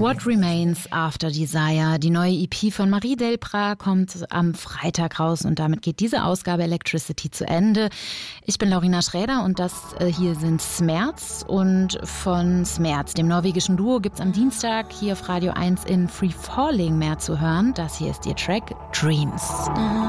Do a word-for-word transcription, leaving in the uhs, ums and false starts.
What Remains After Desire. Die neue E P von Marie Delprat kommt am Freitag raus und damit geht diese Ausgabe Electricity zu Ende. Ich bin Laurina Schräder und das hier sind Smerz. Und von Smerz, dem norwegischen Duo, gibt es am Dienstag hier auf Radio eins in Free Falling mehr zu hören. Das hier ist ihr Track Dreams.